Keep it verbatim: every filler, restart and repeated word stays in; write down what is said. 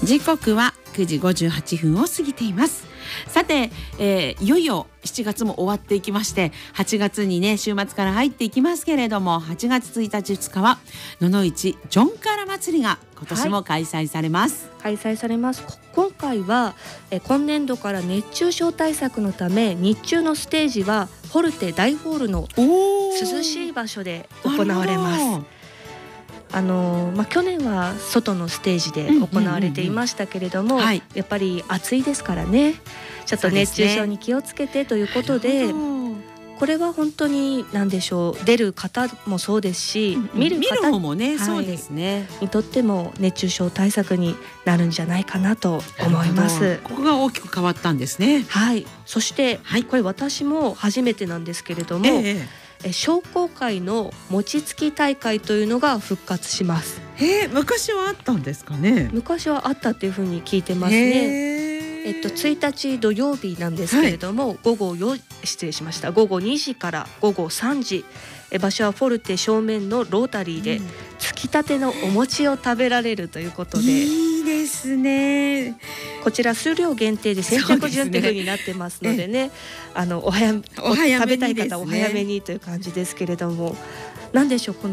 時刻はくじごじゅうはっぷんを過ぎています。さて、えー、いよいよしちがつも終わっていきまして、はちがつにね週末から入っていきますけれども、はちがつついたちふつかは野々市ジョンカラ祭りが今年も開催されます、 はい、開催されます。今回はえ今年度から熱中症対策のため、日中のステージはフォルテ大ホールの涼しい場所で行われます。あのまあ、去年は外のステージで行われていましたけれども、やっぱり暑いですからね、ちょっと熱中症に気をつけてということで、これは本当に何でしょう、出る方もそうですし、うんうん、見る方もね、はい、そうですね、 にとっても熱中症対策になるんじゃないかなと思います。 ここが大きく変わったんですね。 はい、そして、はい、これ私も初めてなんですけれども、ええ、商工会の餅つき大会というのが復活します。 えー、昔はあったんですかね。 昔はあったっていうふうに聞いてますね。えっと、ついたち土曜日なんですけれども、はい、午後よ失礼しました午後にじから午後さんじ、え場所はフォルテ正面のロータリーで、うん、つきたてのお餅を食べられるということで、 いいですね。 こちら数量限定で先着順というふうになってますのでね、あのお早め、お早め食べたい方はお早めにという感じですけれども、なんでしょう、この